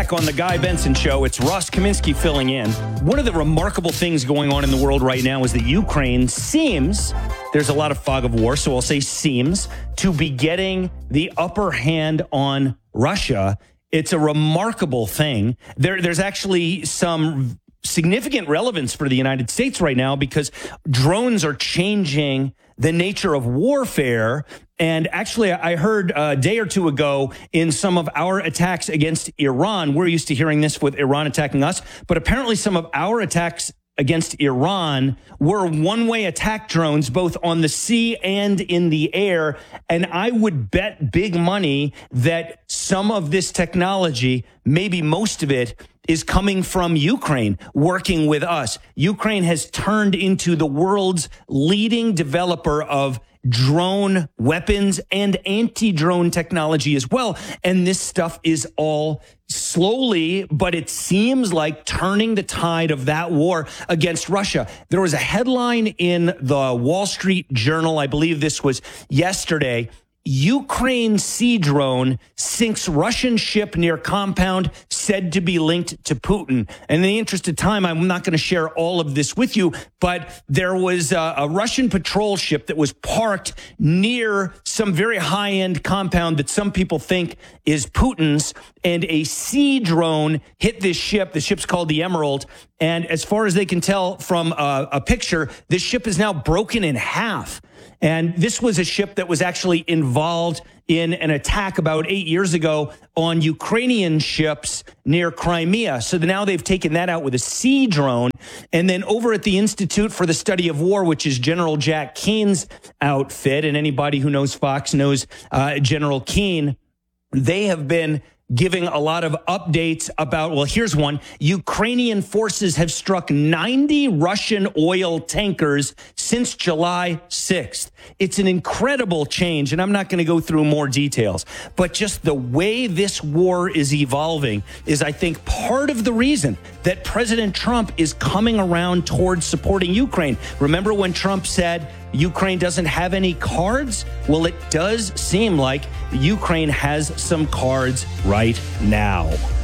back on the Guy Benson Show. It's Ross Kaminsky filling in. One of the remarkable things going on in the world right now is that Ukraine seems, there's a lot of fog of war, so I'll say seems, to be getting the upper hand on Russia. It's a remarkable thing. There's actually some significant relevance for the United States right now because drones are changing the nature of warfare. And actually, I heard a day or two ago in some of our attacks against Iran, we're used to hearing this with Iran attacking us, but apparently some of our attacks against Iran were one-way attack drones, both on the sea and in the air. And I would bet big money that some of this technology, maybe most of it, is coming from Ukraine, working with us. Ukraine has turned into the world's leading developer of drone weapons and anti-drone technology as well. And this stuff is all slowly, but it seems like turning the tide of that war against Russia. There was a headline in the Wall Street Journal, I believe this was yesterday, Ukraine sea drone sinks Russian ship near compound said to be linked to Putin. And in the interest of time, I'm not going to share all of this with you, but there was a Russian patrol ship that was parked near some very high-end compound that some people think is Putin's, and a sea drone hit this ship. The ship's called the Emerald. And as far as they can tell from a picture, this ship is now broken in half. And this was a ship that was actually involved in an attack about 8 years ago on Ukrainian ships near Crimea. So now they've taken that out with a sea drone. And then over at the Institute for the Study of War, which is General Jack Keene's outfit, and anybody who knows Fox knows General Keene, they have been giving a lot of updates about, well, here's one. Ukrainian forces have struck 90 Russian oil tankers since July 6th. It's an incredible change, and I'm not going to go through more details. But just the way this war is evolving is, I think, part of the reason that President Trump is coming around towards supporting Ukraine. Remember when Trump said Ukraine doesn't have any cards? Well, it does seem like Ukraine has some cards right now.